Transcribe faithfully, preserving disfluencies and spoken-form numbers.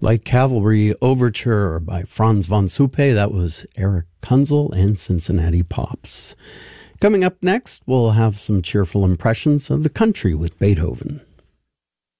Light Cavalry Overture by Franz von Suppe. That was Eric Kunzel and Cincinnati Pops. Coming up next, we'll have some cheerful impressions of the country with Beethoven.